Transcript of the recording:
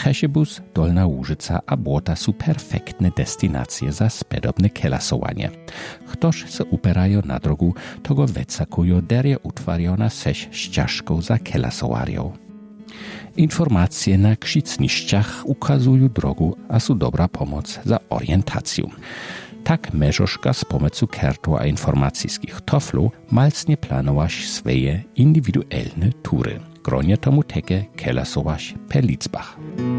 Przeszybus, Dolna Łużyca a Błota są perfektne destynacje za spedobne kelasowanie. Ktoś se uperają na drogu, to go wecakują, derie utwariona seś ścieżką za kelasowarią. Informacje na krzicniszczach ukazują drogu, a są dobra pomoc za orientację. Tak Meżoszka z pomocą kartu a informacyjskich toflu malcnie planowaś swoje indywidualne tury. Gronie tomu teke kelasowaś per liczbach.